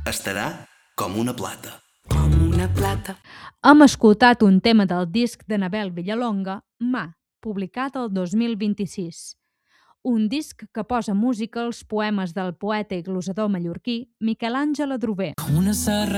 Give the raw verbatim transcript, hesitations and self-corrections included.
estarà com una plata. Com una plata. Hem escoltat un tema del disc d'Anabel Villalonga, Mà, publicat el dos mil vint-i-sis. Un disc que posa música als poemes del poeta i glosador mallorquí Miquel Àngel Adrover. Una serra